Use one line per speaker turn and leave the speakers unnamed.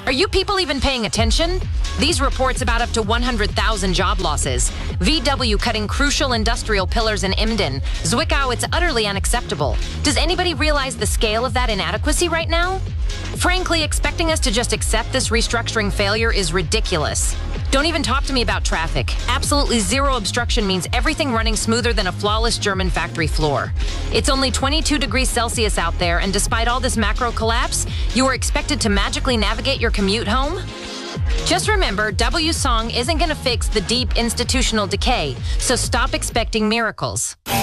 Are you people even paying attention? These reports about up to 100,000 job losses. VW cutting crucial industrial pillars in Emden. Zwickau, it's utterly unacceptable. Does anybody realize the scale of that inadequacy right now? Frankly, expecting us to just accept this restructuring failure is ridiculous. Don't even talk to me about traffic. Absolutely zero obstruction means everything running smoother than a flawless German factory floor. It's only 22 degrees Celsius out there, and despite all this macro collapse, you are expected to magically navigate your commute home? Just remember, W-Song isn't going to fix the deep institutional decay, so stop expecting miracles.